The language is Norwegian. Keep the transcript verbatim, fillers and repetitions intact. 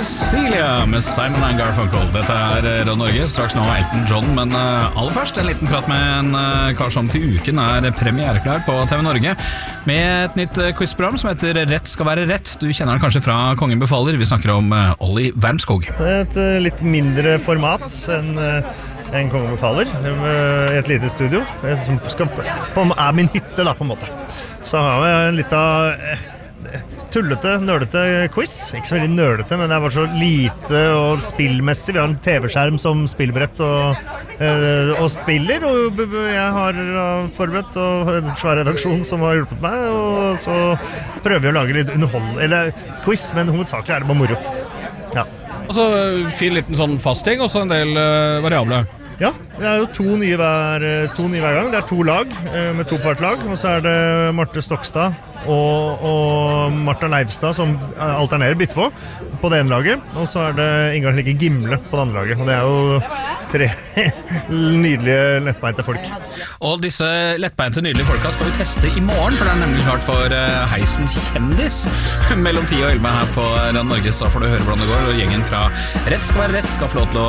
Cecilia med Simon and Garfunkel. Dette er Radio Norge, straks nå Elton John. Men aller først en liten prat med en kar som til uken er premiereklar på T V Norge med et nytt quizprogram som heter Rett skal være rett. Du kjenner den kanskje fra Kongen befaler. Vi snakker om Olli Wermskog. Et litt mindre format enn en Kongen befaler, i et lite studio som skal, er min hytte da, på en måte. Så har vi en litt av tullete, nølete quiz. Ikke så veldig nølete, men det var så lite og spillmessig. Vi har en T V-skjerm som spillbrett og, øh, og spiller, og jeg har forberedt og en svær redaksjon som har hjulpet meg, og så prøver vi å lage litt underhold, eller quiz, men hovedsakelig er det bare moro. Ja. Og så fin liten sånn fast ting, og så en del uh, variable. Ja, det er jo to nye hver, to nye hver gang. Det er to lag, med to på hvert lag. Og så er det Marte Stokstad og, og Martha Leivstad som alternerer bytte på på det ene laget. Og så er det Ingar Helge Gimle på det andre laget. Og det er jo tre nydelige lettbeinte folk. Og disse lettbeinte nydelige folka skal vi teste i morgen, for det er nemlig klart for Heisen Kjendis mellom ti og elleve her på Radio Norge. Så får du høre hvordan det går, og gjengen fra Rett skal være rett skal få lov til å